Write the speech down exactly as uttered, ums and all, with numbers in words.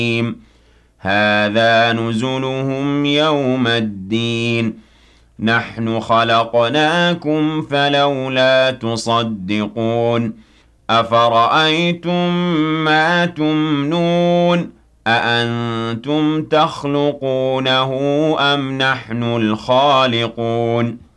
هَٰذَا نُزُلُهُمْ يَوْمَ الدِّينِ نَحْنُ خَلَقْنَاكُمْ فَلَوْلَا تُصَدِّقُونَ أَفَرَأَيْتُم مَّا تُمْنُونَ أَأَنتُمْ تَخْلُقُونَهُ أَمْ نَحْنُ الْخَالِقُونَ